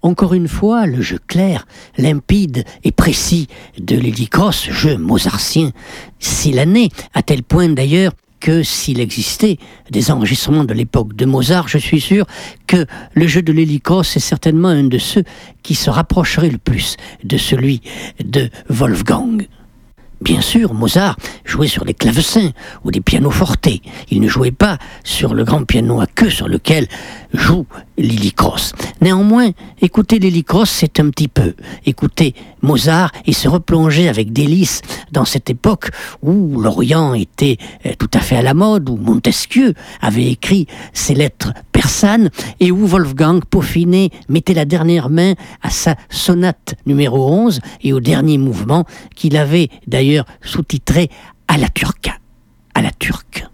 encore une fois, le jeu clair, limpide et précis de Lilliecross, jeu mozartien, s'il en est, à tel point d'ailleurs que s'il existait des enregistrements de l'époque de Mozart, je suis sûr que le jeu de Lilliecross est certainement un de ceux qui se rapprocherait le plus de celui de Wolfgang. Bien sûr, Mozart jouait sur des clavecins ou des pianofortes. Il ne jouait pas sur le grand piano à queue sur lequel joue Lilliecross. Néanmoins, écouter Lilliecross, c'est un petit peu écouter Mozart et se replonger avec délice dans cette époque où l'Orient était tout à fait à la mode, où Montesquieu avait écrit ses lettres persanes et où Wolfgang peaufinait, mettait la dernière main à sa sonate numéro 11 et au dernier mouvement qu'il avait d'ailleurs sous-titré à la turque.